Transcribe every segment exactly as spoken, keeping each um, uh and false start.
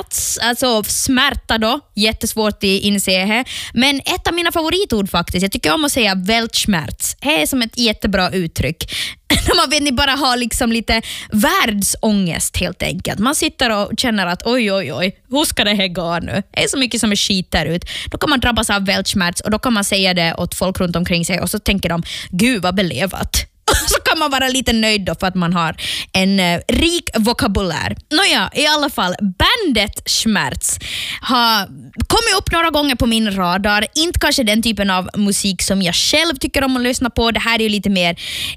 Schmerz, alltså smärta då, jättesvårt att inse här. Men ett av mina favoritord faktiskt, jag tycker om att säga Weltschmerz. Det är som ett jättebra uttryck. När man vet ni bara har liksom lite världsångest helt enkelt. Man sitter och känner att oj oj oj, hur ska det här gå nu? Det är så mycket som är skit där ut. Då kan man drabbas av Weltschmerz och då kan man säga det åt folk runt omkring sig och så tänker de, gud vad belevat. Så kan man vara lite nöjd då för att man har en eh, rik vokabulär. Nåja, i alla fall, bandet Schmerz har kommit upp några gånger på min radar. Inte kanske den typen av musik som jag själv tycker om att lyssna på. Det här är ju lite mer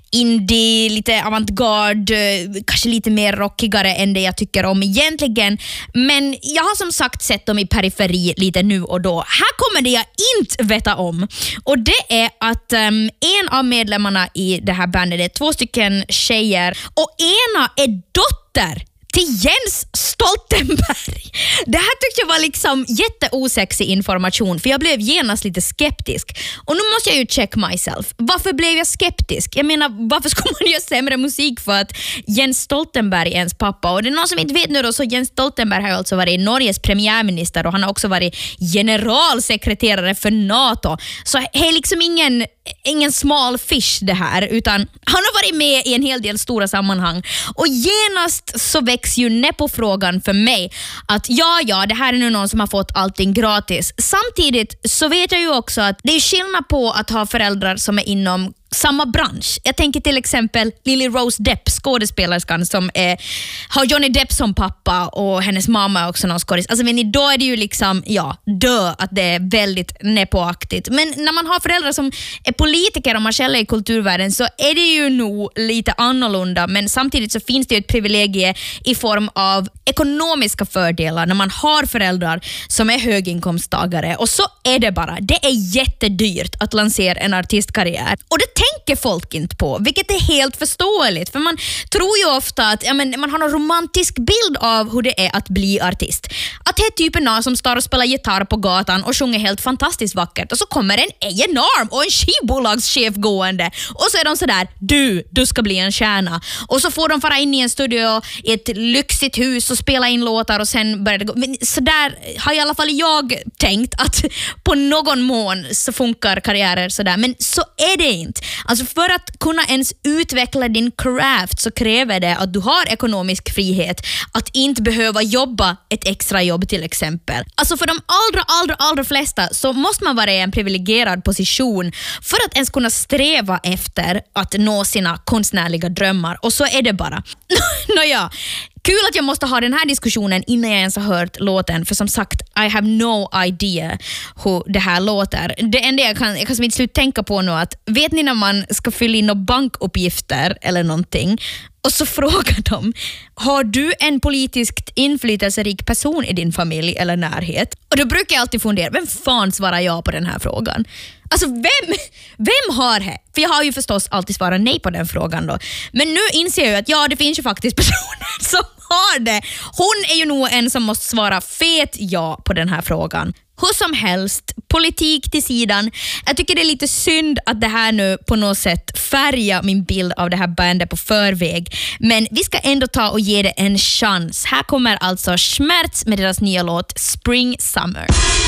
indie, lite avantgarde, kanske lite mer rockigare än det jag tycker om egentligen. Men jag har som sagt sett dem i periferi lite nu och då. Här kommer det jag inte veta om. Och det är att um, en av medlemmarna i det här bandet, det är två stycken tjejer och ena är dotter till Jens Stoltenberg. Det här tyckte jag var liksom jätteosexig information för jag blev genast lite skeptisk. Och nu måste jag ju check myself. Varför blev jag skeptisk? Jag menar, varför ska man göra sämre musik för att Jens Stoltenberg är ens pappa? Och det är någon som inte vet nu då, så Jens Stoltenberg har alltså varit Norges premiärminister och han har också varit generalsekreterare för NATO. Så det är liksom ingen ingen small fish det här, utan han har varit med i en hel del stora sammanhang. Och genast så väcks ju Nepo-frågan för mig att ja, ja, det här är nu någon som har fått allting gratis. Samtidigt så vet jag ju också att det är skillnad på att ha föräldrar som är inom samma bransch. Jag tänker till exempel Lily Rose Depp, skådespelerskan som är, har Johnny Depp som pappa och hennes mamma är också någon skådis. Alltså men då är det ju liksom, ja, dö att det är väldigt nepoaktigt. Men när man har föräldrar som är politiker och man själv är i kulturvärlden så är det ju nog lite annorlunda, men samtidigt så finns det ju ett privilegie i form av ekonomiska fördelar när man har föräldrar som är höginkomsttagare. Och så är det bara. Det är jättedyrt att lansera en artistkarriär. Och det tänker folk inte på, vilket är helt förståeligt. För man tror ju ofta att ja, men, man har en romantisk bild av hur det är att bli artist. Att det är typen som står och spelar gitarr på gatan och sjunger helt fantastiskt vackert. Och så kommer en enorm och en skivbolagschef gående. Och så är de sådär, du, du ska bli en stjärna. Och så får de fara in i en studio i ett lyxigt hus och spela in låtar och sen börjar det gå. Men så där har i alla fall jag tänkt att på någon mån så funkar karriärer sådär. Men så är det inte. Alltså för att kunna ens utveckla din craft så kräver det att du har ekonomisk frihet. Att inte behöva jobba ett extra jobb till exempel. Alltså för de allra, allra, allra flesta så måste man vara i en privilegierad position för att ens kunna sträva efter att nå sina konstnärliga drömmar. Och så är det bara. Nåja. Kul att jag måste ha den här diskussionen innan jag ens har hört låten. För som sagt, I have no idea hur det här låter. Det enda jag kan, jag kan som inte sluta tänka på nu att vet ni när man ska fylla in några bankuppgifter eller någonting och så frågar de, har du en politiskt inflytelserik person i din familj eller närhet? Och då brukar jag alltid fundera, vem fan svarar jag på den här frågan? Alltså vem, vem har det? För jag har ju förstås alltid svarat nej på den frågan då. Men nu inser jag ju att ja, det finns ju faktiskt personer som har det. Hon är ju nog en som måste svara fet ja på den här frågan. Hur som helst, politik till sidan. Jag tycker det är lite synd att det här nu på något sätt färgar min bild av det här bandet på förväg. Men vi ska ändå ta och ge det en chans. Här kommer alltså Schmerz med deras nya låt Spring Summer.